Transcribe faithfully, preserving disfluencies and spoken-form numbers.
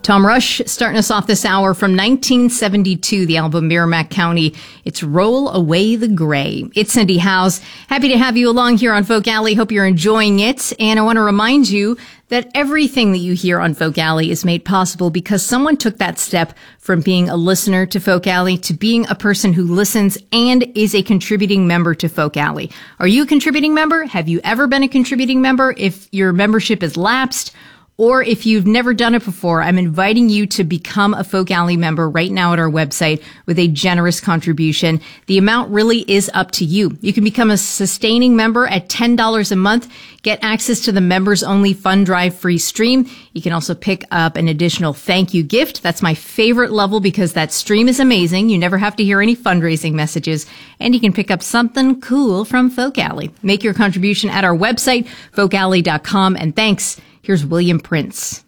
Tom Rush starting us off this hour from nineteen seventy-two, the album Merrimack County. It's Roll Away the Gray. It's Cindy Howes. Happy to have you along here on Folk Alley. Hope you're enjoying it. And I want to remind you that everything that you hear on Folk Alley is made possible because someone took that step from being a listener to Folk Alley to being a person who listens and is a contributing member to Folk Alley. Are you a contributing member? Have you ever been a contributing member? If your membership is lapsed, or if you've never done it before, I'm inviting you to become a Folk Alley member right now at our website with a generous contribution. The amount really is up to you. You can become a sustaining member at ten dollars a month, get access to the members-only Fund Drive free stream. You can also pick up an additional thank you gift. That's my favorite level because that stream is amazing. You never have to hear any fundraising messages, and you can pick up something cool from Folk Alley. Make your contribution at our website, folk alley dot com, and thanks. Here's William Prince.